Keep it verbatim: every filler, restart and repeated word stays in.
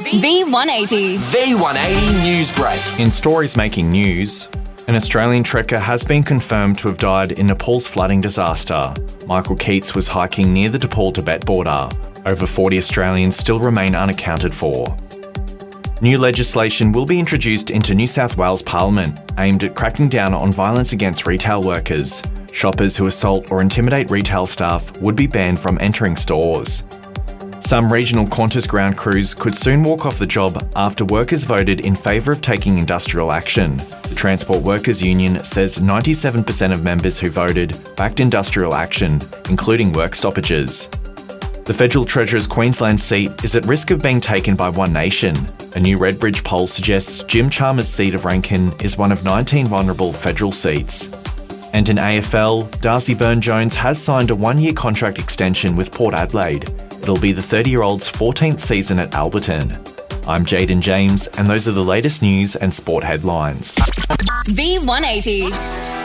V one eighty. V one eighty News Break. In stories making news, an Australian trekker has been confirmed to have died in Nepal's flooding disaster. Michael Keats was hiking near the Nepal-Tibet border. Over forty Australians still remain unaccounted for. New legislation will be introduced into New South Wales Parliament aimed at cracking down on violence against retail workers. Shoppers who assault or intimidate retail staff would be banned from entering stores. Some regional Qantas ground crews could soon walk off the job after workers voted in favour of taking industrial action. The Transport Workers Union says ninety-seven percent of members who voted backed industrial action, including work stoppages. The Federal Treasurer's Queensland seat is at risk of being taken by One Nation. A new Redbridge poll suggests Jim Chalmers' seat of Rankin is one of nineteen vulnerable federal seats. And in A F L, Darcy Byrne-Jones has signed a one-year contract extension with Port Adelaide. It'll be the thirty-year-old's fourteenth season at Alberton. I'm Jaden James, and those are the latest news and sport headlines. V one eighty.